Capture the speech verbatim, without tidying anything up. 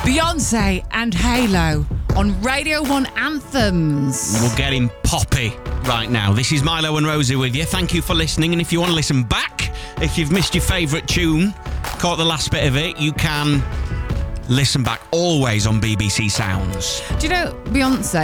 Beyonce and Halo on Radio one Anthems. We're getting poppy right now. This is Milo and Rosie with you. Thank you for listening. And if you want to listen back, if you've missed your favourite tune, caught the last bit of it, you can listen back always on B B C Sounds. Do you know Beyonce